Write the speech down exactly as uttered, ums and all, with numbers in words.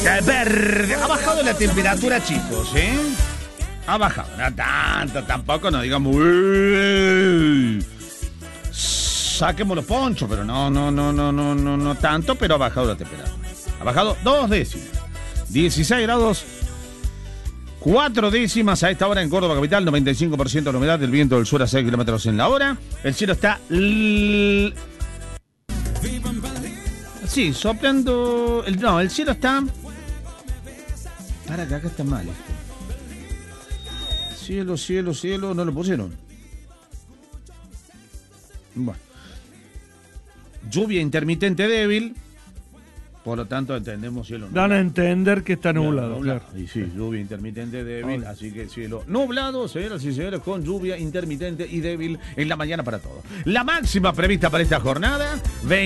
Verde. Ha bajado la temperatura, chicos, ¿eh? Ha bajado. No tanto, tampoco nos digamos. Uy, saquemos los ponchos, pero no, no, no, no, no, no, no tanto, pero ha bajado la temperatura. Ha bajado dos décimas. dieciséis grados, cuatro décimas a esta hora en Córdoba capital, noventa y cinco por ciento de humedad, el viento del sur a seis kilómetros en la hora. El cielo está... L... Sí, soplando... El... No, el cielo está... Para que acá está mal esto. Cielo, cielo, cielo, no lo pusieron. Bueno. Lluvia intermitente débil. Por lo tanto, entendemos cielo nublado. Dan a entender que está nublado. nublado. Claro. Y sí, lluvia intermitente débil, oh. Así que cielo nublado, señoras y señores, con lluvia intermitente y débil en la mañana para todos. La máxima prevista para esta jornada,